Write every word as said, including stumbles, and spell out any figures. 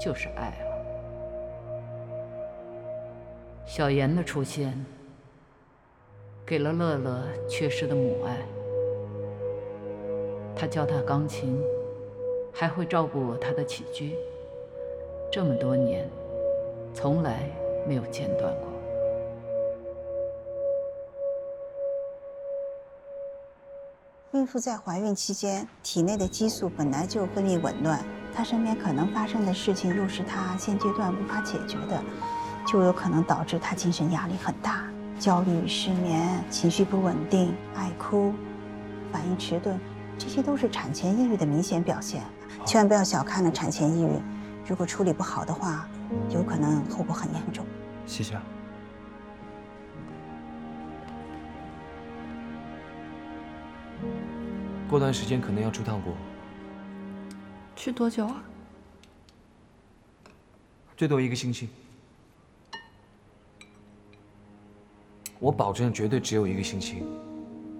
就是爱了。小妍的出现，给了乐乐缺失的母爱。他教他钢琴，还会照顾他的起居，这么多年，从来没有间断过。 孕妇在怀孕期间，体内的激素本来就分泌紊乱，她身边可能发生的事情又是她现阶段无法解决的，就有可能导致她精神压力很大，焦虑、失眠、情绪不稳定、爱哭、反应迟钝，这些都是产前抑郁的明显表现。千万不要小看了产前抑郁，如果处理不好的话，有可能后果很严重。 谢谢。过段时间可能要出趟国。 去多久啊？ 最多一个星期。我保证绝对只有一个星期。